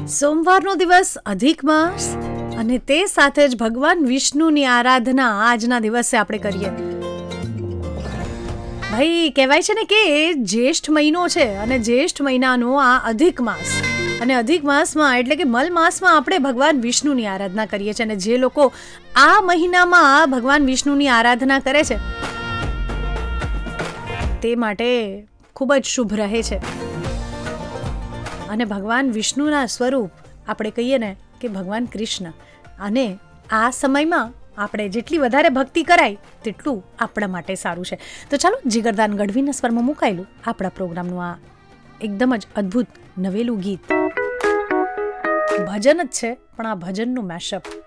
સોમવારનો દિવસ અધિક માસ અને તે સાથે જ ભગવાન વિષ્ણુની આરાધના આજના દિવસે આપણે કરીએ. ભાઈ કહેવાય છે ને કે જ્યેષ્ઠ મહિનો છે અને જ્યેષ્ઠ મહિનાનો આ અધિક માસ, અને અધિક માસમાં એટલે કે મલ માસમાં આપણે ભગવાન વિષ્ણુની આરાધના કરીએ છીએ. અને જે લોકો આ મહિનામાં ભગવાન વિષ્ણુની આરાધના કરે છે તે માટે ખૂબ જ શુભ રહે છે. અને ભગવાન વિષ્ણુના સ્વરૂપ આપણે કહીએ ને કે ભગવાન કૃષ્ણ, અને આ સમયમાં આપણે જેટલી વધારે ભક્તિ કરાય તેટલું આપણા માટે સારું છે. તો ચાલો જીગરદાન ગઢવીના સ્વરમાં મુકાયેલું આપણા પ્રોગ્રામનું આ એકદમ જ અદ્ભુત નવેલું ગીત ભજન જ છે, પણ આ ભજનનું મેશઅપ